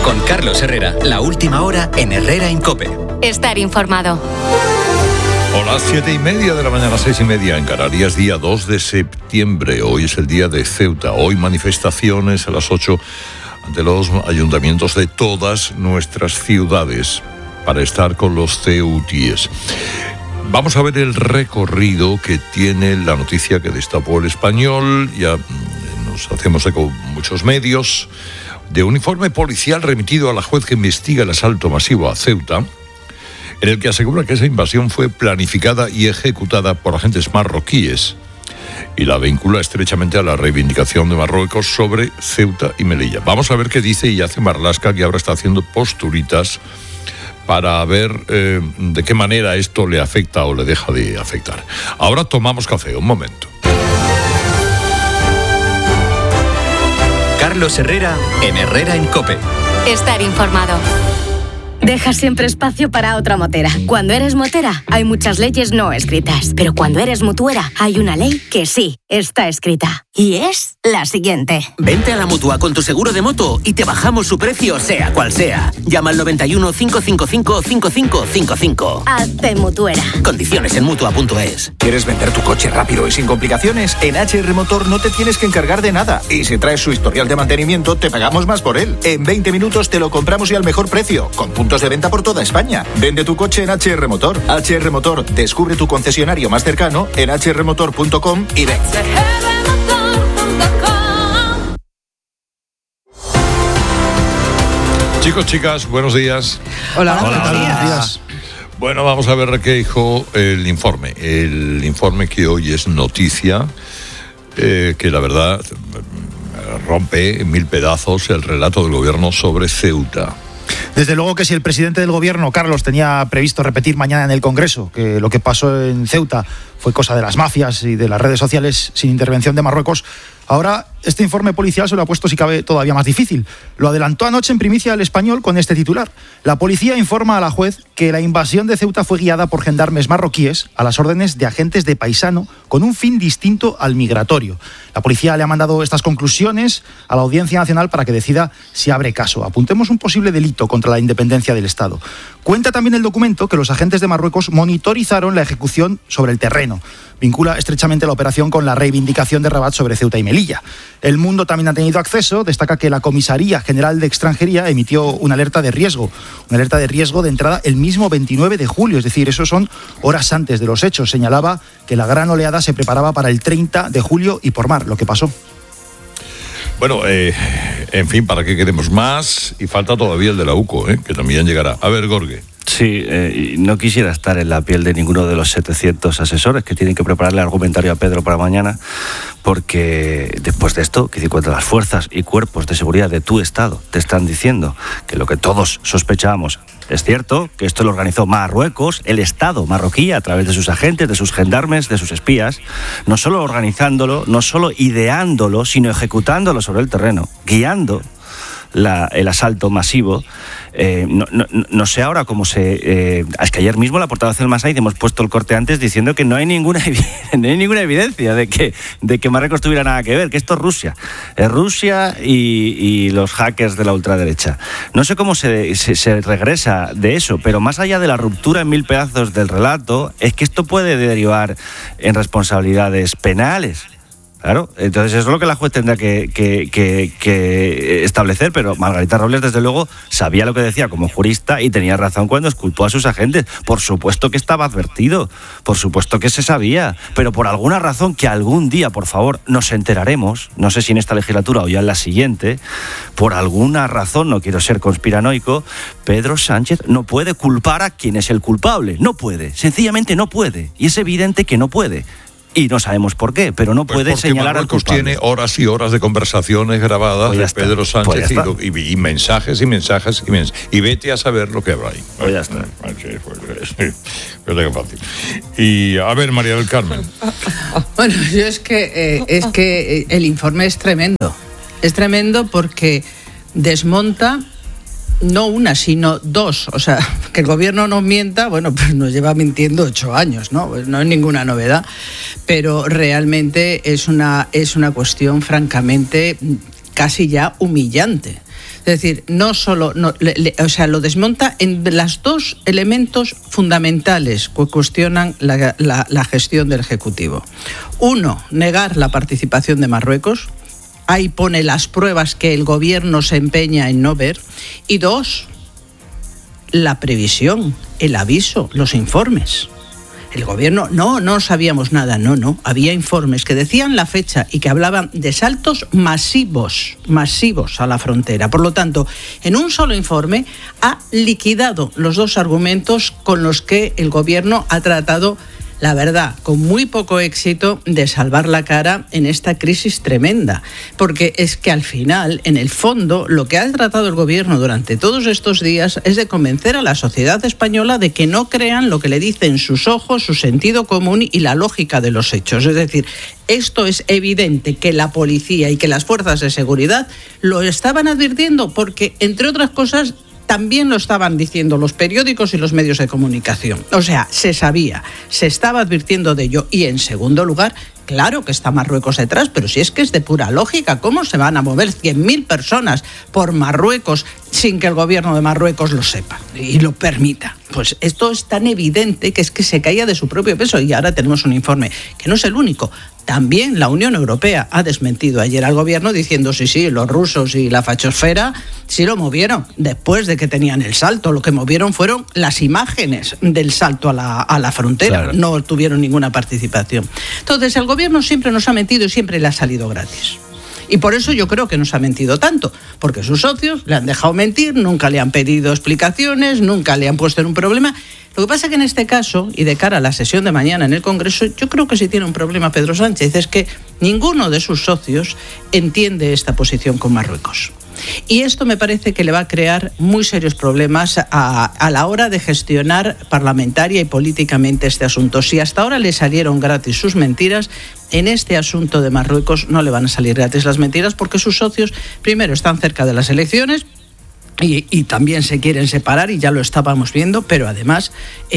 Con Carlos Herrera, la última hora en Herrera en COPE. Estar informado. Hola, 7:30 de la mañana, 6:30 en Canarias, día 2 de septiembre. Hoy es el día de Ceuta. Hoy manifestaciones a las 8 ante los ayuntamientos de todas nuestras ciudades para estar con los ceutíes. Vamos a ver el recorrido que tiene la noticia que destapó El Español. Ya nos hacemos eco muchos medios de un informe policial remitido a la juez que investiga el asalto masivo a Ceuta, en el que asegura que esa invasión fue planificada y ejecutada por agentes marroquíes y la vincula estrechamente a la reivindicación de Marruecos sobre Ceuta y Melilla. Vamos a ver qué dice y hace Marlaska, que ahora está haciendo posturitas para ver de qué manera esto le afecta o le deja de afectar. Ahora tomamos café, un momento. Carlos Herrera en Herrera en COPE. Estar informado. Deja siempre espacio para otra motera. Cuando eres motera, hay muchas leyes no escritas. Pero cuando eres mutuera, hay una ley que sí está escrita. Y es la siguiente. Vente a la Mutua con tu seguro de moto y te bajamos su precio, sea cual sea. Llama al 91 555 5555. Hazte mutuera. Condiciones en Mutua.es. ¿Quieres vender tu coche rápido y sin complicaciones? En HR Motor no te tienes que encargar de nada. Y si traes su historial de mantenimiento, te pagamos más por él. En 20 minutos te lo compramos y al mejor precio, con puntos de venta por toda España. Vende tu coche en HR Motor. HR Motor, descubre tu concesionario más cercano en hrmotor.com y ven. Chicos, chicas, buenos días. Hola, buenos días. Bueno, vamos a ver qué dijo el informe. El informe que hoy es noticia, que la verdad rompe en mil pedazos el relato del gobierno sobre Ceuta. Desde luego que si el presidente del gobierno, Carlos, tenía previsto repetir mañana en el Congreso que lo que pasó en Ceuta fue cosa de las mafias y de las redes sociales sin intervención de Marruecos, ahora este informe policial se lo ha puesto, si cabe, todavía más difícil. Lo adelantó anoche en primicia El Español con este titular. La policía informa a la juez que la invasión de Ceuta fue guiada por gendarmes marroquíes a las órdenes de agentes de paisano con un fin distinto al migratorio. La policía le ha mandado estas conclusiones a la Audiencia Nacional para que decida si abre caso. Apuntemos un posible delito contra la independencia del Estado. Cuenta también el documento que los agentes de Marruecos monitorizaron la ejecución sobre el terreno. Vincula estrechamente la operación con la reivindicación de Rabat sobre Ceuta y Melilla. El Mundo también ha tenido acceso. Destaca que la Comisaría General de Extranjería emitió una alerta de riesgo. Una alerta de riesgo de entrada el mismo 29 de julio. Es decir, eso son horas antes de los hechos. Señalaba que la gran oleada se preparaba para el 30 de julio y por mar, lo que pasó. Bueno, en fin, ¿para qué queremos más? Y falta todavía el de la UCO, que también llegará. A ver, Gorge. Sí, no quisiera estar en la piel de ninguno de los 700 asesores que tienen que prepararle argumentario a Pedro para mañana, porque después de esto, que cuando las fuerzas y cuerpos de seguridad de tu Estado te están diciendo que lo que todos sospechábamos es cierto, que esto lo organizó Marruecos, el Estado marroquí, a través de sus agentes, de sus gendarmes, de sus espías, no solo organizándolo, no solo ideándolo, sino ejecutándolo sobre el terreno, guiando el asalto masivo. No sé ahora cómo es que ayer mismo la portavoz del Masait hemos puesto el corte antes diciendo que no hay ninguna evidencia de que Marruecos tuviera nada que ver, que esto es Rusia. Es Rusia y los hackers de la ultraderecha. No sé cómo se regresa de eso, pero más allá de la ruptura en mil pedazos del relato, es que esto puede derivar en responsabilidades penales. Claro, entonces eso es lo que la juez tendrá que establecer, pero Margarita Robles, desde luego, sabía lo que decía como jurista y tenía razón cuando exculpó a sus agentes. Por supuesto que estaba advertido, por supuesto que se sabía, pero por alguna razón que algún día, por favor, nos enteraremos, no sé si en esta legislatura o ya en la siguiente, por alguna razón, no quiero ser conspiranoico, Pedro Sánchez no puede culpar a quien es el culpable, no puede, sencillamente no puede, y es evidente que no puede. Y no sabemos por qué, pero no puede señalar al culpable. Tiene horas y horas de conversaciones grabadas de Pedro Sánchez y mensajes y mensajes y mensajes. Y vete a saber lo que habrá ahí. Pues ya está. Fácil. Y a ver, María del Carmen. Bueno, yo es que el informe es tremendo. Es tremendo porque desmonta no una, sino dos. O sea, que el gobierno nos mienta, bueno, pues nos lleva mintiendo 8 años, ¿no? Pues no es ninguna novedad. Pero realmente es una cuestión francamente casi ya humillante. Es decir, no solo, lo desmonta en los dos elementos fundamentales que cuestionan la gestión del Ejecutivo. Uno, negar la participación de Marruecos. Ahí pone las pruebas que el gobierno se empeña en no ver. Y dos, la previsión, el aviso, los informes. El gobierno, no sabíamos nada, no. Había informes que decían la fecha y que hablaban de saltos masivos a la frontera. Por lo tanto, en un solo informe ha liquidado los dos argumentos con los que el gobierno ha tratado, la verdad, con muy poco éxito, de salvar la cara en esta crisis tremenda. Porque es que al final, en el fondo, lo que ha tratado el gobierno durante todos estos días es de convencer a la sociedad española de que no crean lo que le dicen sus ojos, su sentido común y la lógica de los hechos. Es decir, esto es evidente que la policía y que las fuerzas de seguridad lo estaban advirtiendo porque, entre otras cosas, también lo estaban diciendo los periódicos y los medios de comunicación. O sea, se sabía, se estaba advirtiendo de ello. Y en segundo lugar, claro que está Marruecos detrás, pero si es que es de pura lógica, ¿cómo se van a mover 100.000 personas por Marruecos sin que el gobierno de Marruecos lo sepa y lo permita? Pues esto es tan evidente que es que se caía de su propio peso. Y ahora tenemos un informe que no es el único. También la Unión Europea ha desmentido ayer al gobierno diciendo sí, los rusos y la fachosfera sí lo movieron después de que tenían el salto. Lo que movieron fueron las imágenes del salto a la frontera. Claro. No tuvieron ninguna participación. Entonces el gobierno siempre nos ha mentido y siempre le ha salido gratis. Y por eso yo creo que nos ha mentido tanto, porque sus socios le han dejado mentir, nunca le han pedido explicaciones, nunca le han puesto en un problema. Lo que pasa es que en este caso, y de cara a la sesión de mañana en el Congreso, yo creo que sí tiene un problema Pedro Sánchez, es que ninguno de sus socios entiende esta posición con Marruecos. Y esto me parece que le va a crear muy serios problemas a la hora de gestionar parlamentaria y políticamente este asunto. Si hasta ahora le salieron gratis sus mentiras, en este asunto de Marruecos no le van a salir gratis las mentiras, porque sus socios, primero, están cerca de las elecciones, y también se quieren separar, y ya lo estábamos viendo, pero además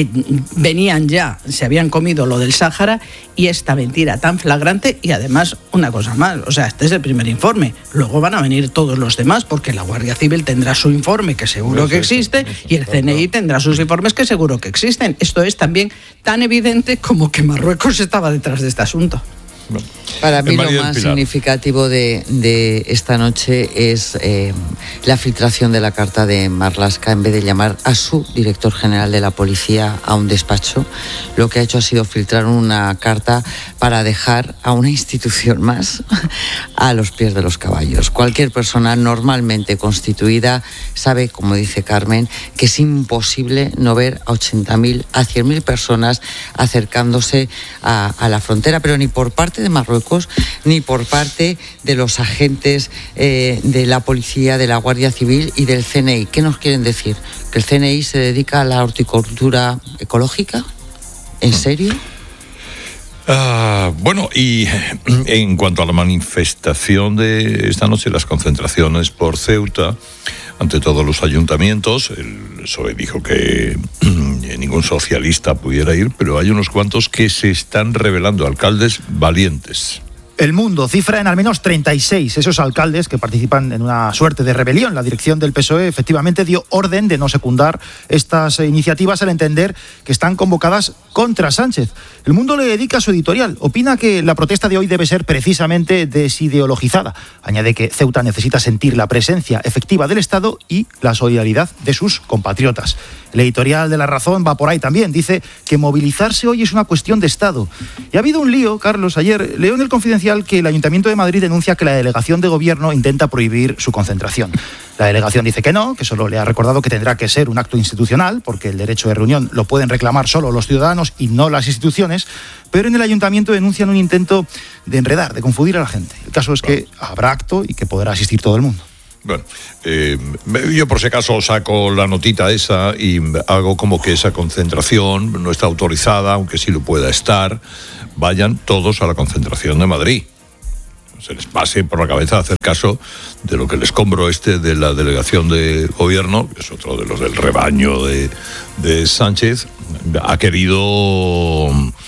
se habían comido lo del Sáhara y esta mentira tan flagrante. Y además, una cosa más, o sea, este es el primer informe, luego van a venir todos los demás, porque la Guardia Civil tendrá su informe, que seguro que existe, y el CNI tendrá sus informes, que seguro que existen. Esto es también tan evidente como que Marruecos estaba detrás de este asunto. Para mí lo más significativo de esta noche es la filtración de la carta de Marlaska. En vez de llamar a su director general de la policía a un despacho, lo que ha hecho ha sido filtrar una carta para dejar a una institución más a los pies de los caballos. Cualquier persona normalmente constituida sabe, como dice Carmen, que es imposible no ver a 80.000, a 100.000 personas acercándose a la frontera, pero ni por parte de Marruecos ni por parte de los agentes de la policía, de la Guardia Civil y del CNI. ¿Qué nos quieren decir? ¿Que el CNI se dedica a la horticultura ecológica? ¿En serio? Bueno, y en cuanto a la manifestación de esta noche, las concentraciones por Ceuta, ante todos los ayuntamientos, el PSOE dijo que ningún socialista pudiera ir, pero hay unos cuantos que se están revelando, alcaldes valientes. El Mundo cifra en al menos 36 esos alcaldes que participan en una suerte de rebelión. La dirección del PSOE efectivamente dio orden de no secundar estas iniciativas al entender que están convocadas contra Sánchez. El Mundo le dedica su editorial. Opina que la protesta de hoy debe ser precisamente desideologizada. Añade que Ceuta necesita sentir la presencia efectiva del Estado y la solidaridad de sus compatriotas. El editorial de La Razón va por ahí también. Dice que movilizarse hoy es una cuestión de Estado. Y ha habido un lío, Carlos. Ayer leo en el Confidencial que el Ayuntamiento de Madrid denuncia que la delegación de gobierno intenta prohibir su concentración. La delegación dice que no, que solo le ha recordado que tendrá que ser un acto institucional, porque el derecho de reunión lo pueden reclamar solo los ciudadanos y no las instituciones, pero en el Ayuntamiento denuncian un intento de enredar, de confundir a la gente. El caso es que habrá acto y que podrá asistir todo el mundo. Bueno, yo por si acaso saco la notita esa y hago como que esa concentración no está autorizada, aunque sí lo pueda estar. Vayan todos a la concentración de Madrid. Se les pase por la cabeza hacer caso de lo que el escombro de la delegación de gobierno, que es otro de los del rebaño de Sánchez, ha querido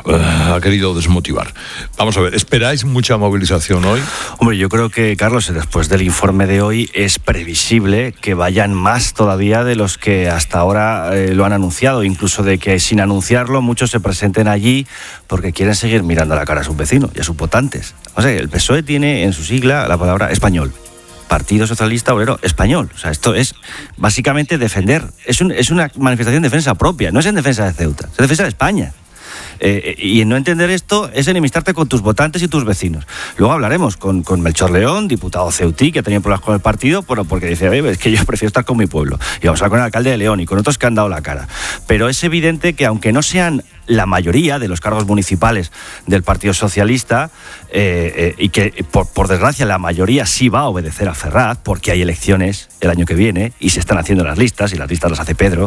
ha querido desmotivar. Vamos a ver, ¿esperáis mucha movilización hoy? Hombre, yo creo que, Carlos, después del informe de hoy es previsible que vayan más todavía de los que hasta ahora lo han anunciado, incluso de que sin anunciarlo muchos se presenten allí porque quieren seguir mirando a la cara a sus vecinos y a sus votantes. O sea, el PSOE tiene en su sigla la palabra español. Partido Socialista Obrero Español. O sea, esto es básicamente defender, es una manifestación de defensa propia, no es en defensa de Ceuta, es en defensa de España. Y en no entender esto es enemistarte con tus votantes y tus vecinos. Luego hablaremos con Melchor León, diputado ceutí, que ha tenido problemas con el partido, pero porque dice, es que yo prefiero estar con mi pueblo. Y vamos a hablar con el alcalde de León y con otros que han dado la cara. Pero es evidente que aunque no sean la mayoría de los cargos municipales del Partido Socialista, y que por desgracia la mayoría sí va a obedecer a Ferraz, porque hay elecciones el año que viene y se están haciendo las listas, y las listas las hace Pedro,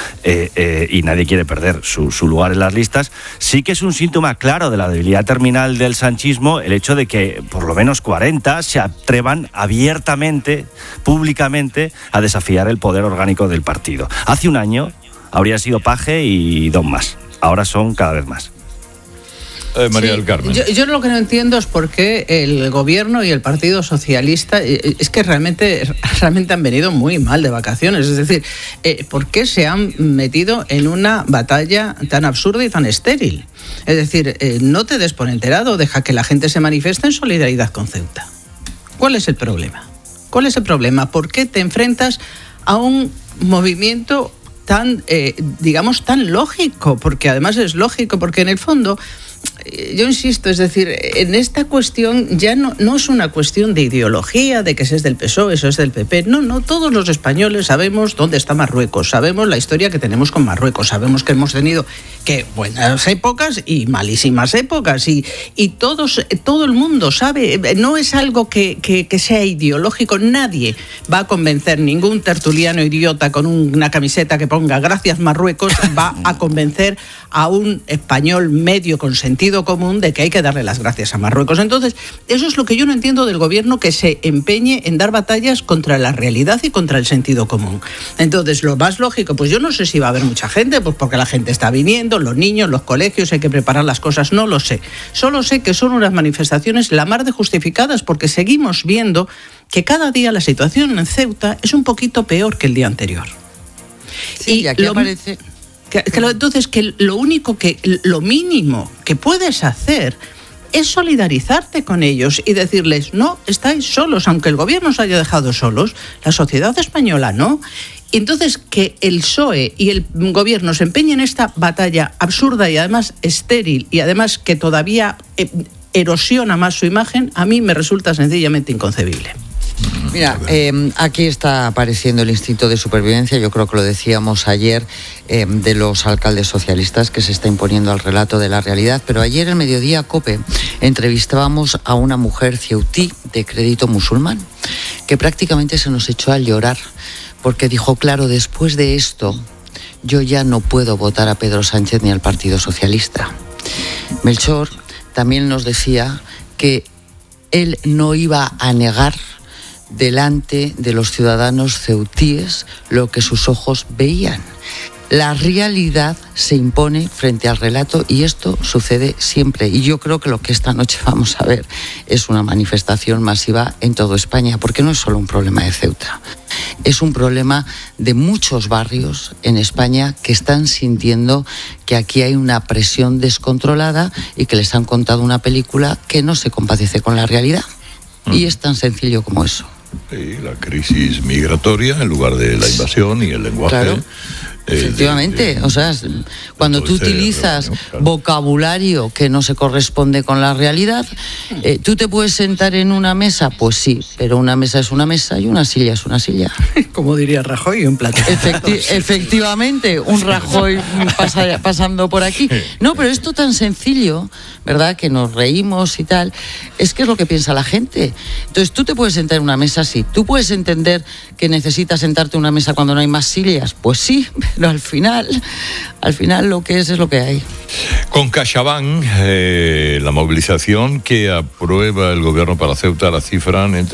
y nadie quiere perder su lugar en las listas. Sí que es un síntoma claro de la debilidad terminal del sanchismo el hecho de que por lo menos 40 se atrevan abiertamente, públicamente, a desafiar el poder orgánico del partido. Hace un año habría sido Paje y dos más. Ahora son cada vez más. María del Carmen. Yo lo que no entiendo es por qué el gobierno y el Partido Socialista es que realmente han venido muy mal de vacaciones. Es decir, ¿por qué se han metido en una batalla tan absurda y tan estéril? Es decir, no te des por enterado, deja que la gente se manifieste en solidaridad con Ceuta. ¿Cuál es el problema? ¿Cuál es el problema? ¿Por qué te enfrentas a un movimiento tan, tan lógico? Porque además es lógico, porque en el fondo, yo insisto, es decir, en esta cuestión ya no es una cuestión de ideología, de que ese es del PSOE, eso es del PP. No, todos los españoles sabemos dónde está Marruecos, sabemos la historia que tenemos con Marruecos, sabemos que hemos tenido buenas épocas y malísimas épocas, y todo el mundo sabe, no es algo que sea ideológico. Nadie va a convencer, ningún tertuliano idiota con una camiseta que ponga "Gracias Marruecos" va a convencer a un español medio con sentido común de que hay que darle las gracias a Marruecos. Entonces, eso es lo que yo no entiendo del gobierno, que se empeñe en dar batallas contra la realidad y contra el sentido común. Entonces, lo más lógico, pues yo no sé si va a haber mucha gente, pues porque la gente está viniendo, los niños, los colegios, hay que preparar las cosas, no lo sé. Solo sé que son unas manifestaciones la mar de justificadas, porque seguimos viendo que cada día la situación en Ceuta es un poquito peor que el día anterior. Sí, y aquí aparece... Entonces, lo mínimo que puedes hacer es solidarizarte con ellos y decirles, no estáis solos, aunque el gobierno os haya dejado solos, la sociedad española no. Y entonces, que el PSOE y el gobierno se empeñen en esta batalla absurda y además estéril, y además que todavía erosiona más su imagen, a mí me resulta sencillamente inconcebible. Mira, aquí está apareciendo el instinto de supervivencia, yo creo que lo decíamos ayer, de los alcaldes socialistas, que se está imponiendo al relato de la realidad. Pero ayer en Mediodía COPE entrevistábamos a una mujer ceutí de crédito musulmán que prácticamente se nos echó a llorar, porque dijo, claro, después de esto yo ya no puedo votar a Pedro Sánchez ni al Partido Socialista. Melchor también nos decía que él no iba a negar delante de los ciudadanos ceutíes lo que sus ojos veían. La realidad se impone frente al relato, y esto sucede siempre. Y yo creo que lo que esta noche vamos a ver es una manifestación masiva en toda España, porque no es solo un problema de Ceuta. Es un problema de muchos barrios en España que están sintiendo que aquí hay una presión descontrolada y que les han contado una película que no se compadece con la realidad. Y es tan sencillo como eso. Sí, la crisis migratoria en lugar de la invasión y el lenguaje. Claro. Efectivamente, o sea, cuando tú utilizas vocabulario que no se corresponde con la realidad, ¿tú te puedes sentar en una mesa? Pues sí, pero una mesa es una mesa y una silla es una silla. Como diría Rajoy, un plato. Efectivamente, un Rajoy pasando por aquí. No, pero esto tan sencillo, ¿verdad? Que nos reímos y tal, es que es lo que piensa la gente. Entonces, tú te puedes sentar en una mesa, sí. ¿Tú puedes entender que necesitas sentarte en una mesa cuando no hay más sillas? Pues sí, pero al final lo que es lo que hay. Con CaixaBank, la movilización que aprueba el gobierno para Ceuta la cifran entre